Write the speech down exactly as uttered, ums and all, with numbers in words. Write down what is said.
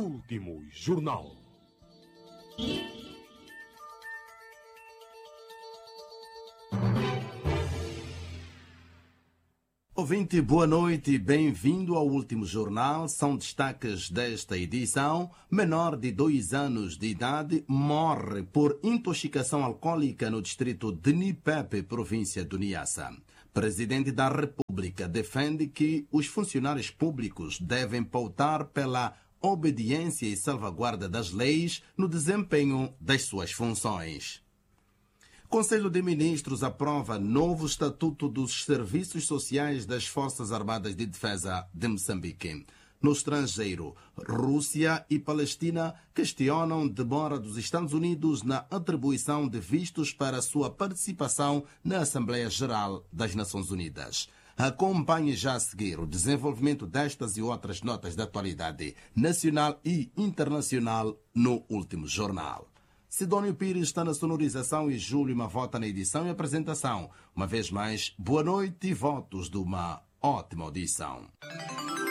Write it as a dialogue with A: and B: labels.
A: Último Jornal.
B: Ouvinte, boa noite e bem-vindo ao Último Jornal. São destaques desta edição. Menor de dois anos de idade morre por intoxicação alcoólica no distrito de Nipepe, província do Niassa. Presidente da República defende que os funcionários públicos devem pautar pela obediência e salvaguarda das leis no desempenho das suas funções. Conselho de Ministros aprova novo Estatuto dos Serviços Sociais das Forças Armadas de Defesa de Moçambique. No estrangeiro, Rússia e Palestina questionam demora dos Estados Unidos na atribuição de vistos para sua participação na Assembleia Geral das Nações Unidas. Acompanhe já a seguir o desenvolvimento destas e outras notas da atualidade nacional e internacional no Último Jornal. Sidónio Pires está na sonorização e Júlio Mavota na edição e apresentação. Uma vez mais, boa noite e votos de uma ótima audição.